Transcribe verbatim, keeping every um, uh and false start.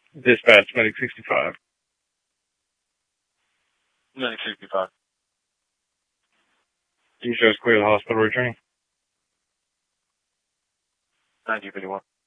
Dispatch, Medic sixty-five. Medic sixty-five. You show us clear the hospital returning. nineteen fifty-one.